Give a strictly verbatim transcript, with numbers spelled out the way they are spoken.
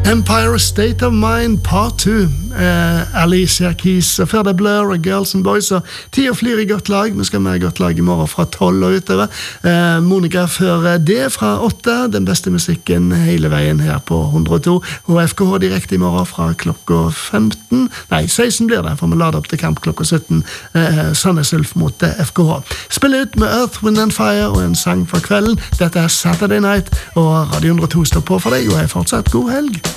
Empire State of Mind Part to eh, Alicia Keys og før det Blur og Girls and Boys og Tida flyr i godt lag. Vi skal med i godt lag i morgen fra tolv og utover. eh, Monica før det fra åtte. Den beste musikken hele veien her på hundre og to og F K H direkte i morgen fra klokka femten. Nei, seksten blir det, for vi lader opp til kamp klokka sytten. eh, Sandnes Ulf mot eh, F K H. Spill ut med Earth, Wind and Fire og en sang for kvelden. Dette er Saturday Night og Radio hundre og to står på for deg og er fortsatt god helg.